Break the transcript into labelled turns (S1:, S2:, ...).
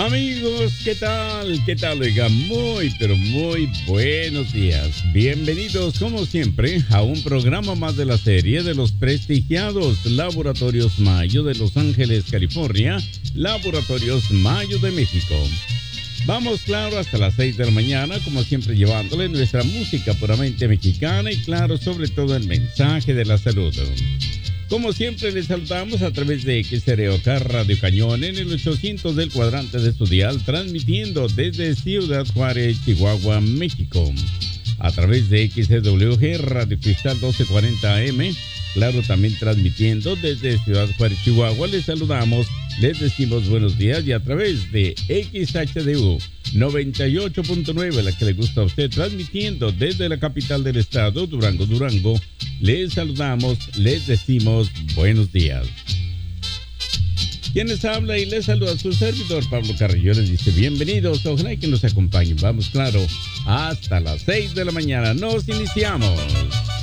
S1: Amigos, ¿qué tal? ¿Qué tal? Oiga, muy, pero muy buenos días. Bienvenidos, como siempre, a un programa más de la serie de los prestigiados Laboratorios Mayo de Los Ángeles, California, Laboratorios Mayo de México. Vamos, claro, hasta las 6 de la mañana, como siempre, llevándole nuestra música puramente mexicana y, claro, sobre todo el mensaje de la salud. Como siempre, les saludamos a través de XROK Radio Cañón en el 800 del cuadrante de su dial, transmitiendo desde Ciudad Juárez, Chihuahua, México. A través de XWG Radio Cristal 1240 AM, claro, también transmitiendo desde Ciudad Juárez, Chihuahua. Les saludamos, les decimos buenos días y a través de XHDU 98.9, la que le gusta a usted, transmitiendo desde la capital del estado, Durango, Durango. Les saludamos, les decimos buenos días. Quien les habla y les saluda a su servidor Pablo Carrillo, les dice bienvenidos, ojalá que nos acompañen. Vamos, claro, hasta las 6 de la mañana. Nos iniciamos.